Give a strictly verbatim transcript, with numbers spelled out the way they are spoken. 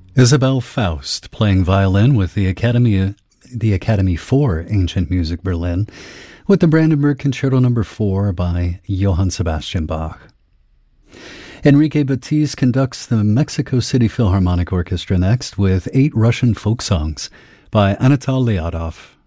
Isabel Faust playing violin with the Academy, the Academy for Ancient Music Berlin, with the Brandenburg Concerto Number Four by Johann Sebastian Bach. Enrique Batiz conducts the Mexico City Philharmonic Orchestra next with eight Russian folk songs by Anatol Lyadov.